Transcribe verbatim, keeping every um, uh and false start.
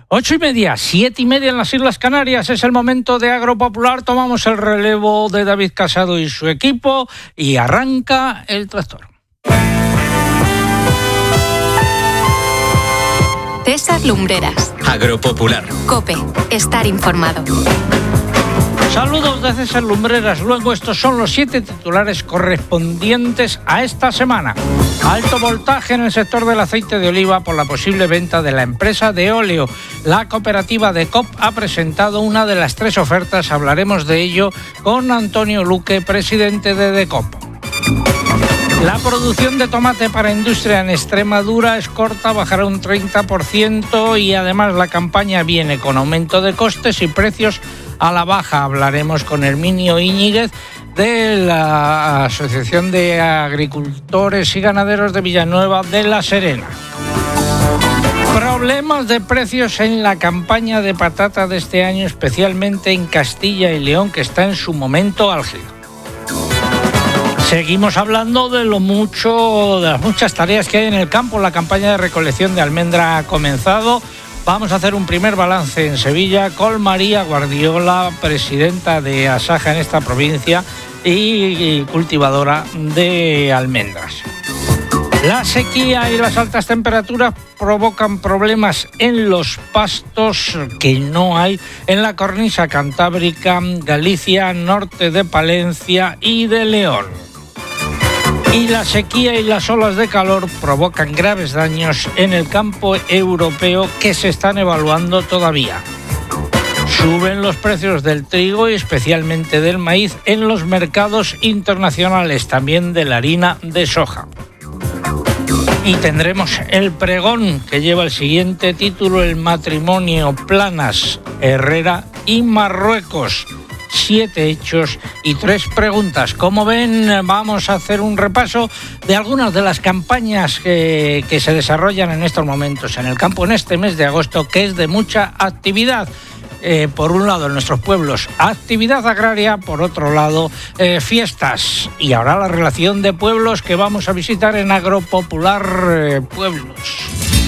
Ocho y media, siete y media en las Islas Canarias, es el momento de Agropopular. Tomamos el relevo de David Casado y su equipo y arranca el tractor. César Lumbreras. Agropopular. COPE. Estar informado. Saludos de César Lumbreras. Luego estos son los siete titulares correspondientes a esta semana. Alto voltaje en el sector del aceite de oliva por la posible venta de la empresa de óleo. La cooperativa de C O P ha presentado una de las tres ofertas. Hablaremos de ello con Antonio Luque, presidente de D E C O P. La producción de tomate para industria en Extremadura es corta, bajará un treinta por ciento y además la campaña viene con aumento de costes y precios a la baja. Hablaremos con Herminio Íñiguez de la Asociación de Agricultores y Ganaderos de Villanueva de la Serena. Problemas de precios en la campaña de patata de este año, especialmente en Castilla y León, que está en su momento álgido. Seguimos hablando de lo mucho, de las muchas tareas que hay en el campo. La campaña de recolección de almendra ha comenzado. Vamos a hacer un primer balance en Sevilla con María Guardiola, presidenta de Asaja en esta provincia y cultivadora de almendras. La sequía y las altas temperaturas provocan problemas en los pastos que no hay en la cornisa cantábrica, Galicia, norte de Palencia y de León. Y la sequía y las olas de calor provocan graves daños en el campo europeo que se están evaluando todavía. Suben los precios del trigo y especialmente del maíz en los mercados internacionales, también de la harina de soja. Y tendremos el pregón que lleva el siguiente título, el matrimonio Planas, Herrera y Marruecos. Siete hechos y tres preguntas. Como ven, vamos a hacer un repaso de algunas de las campañas que, que se desarrollan en estos momentos en el campo en este mes de agosto, que es de mucha actividad. Eh, por un lado, en nuestros pueblos, actividad agraria, por otro lado, eh, fiestas. Y ahora la relación de pueblos que vamos a visitar en Agropopular eh, Pueblos.